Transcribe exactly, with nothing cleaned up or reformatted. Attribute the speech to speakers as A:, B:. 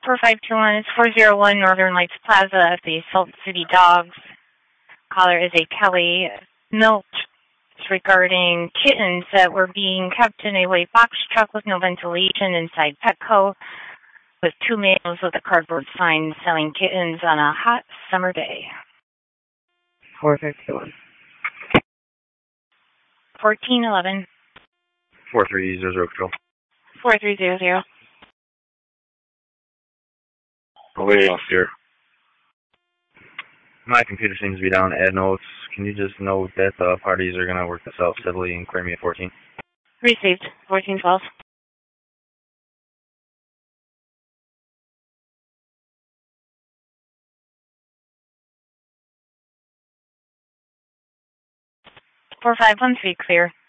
A: four five two one is four zero one Northern Lights Plaza at the Salt City Dogs. Caller is a Kelly Milt. It's regarding kittens that were being kept in a white box truck with no ventilation inside Petco with two males with a cardboard sign selling kittens on a hot summer day.
B: four fifty-one.
A: fourteen eleven.
C: four three zero zero control.
A: four three zero zero.
C: Way off here. My computer seems to be down. Add notes. Can you just note that the parties are going to work this out steadily and clear me at fourteen?
A: Received. fourteen twelve. four five one three clear.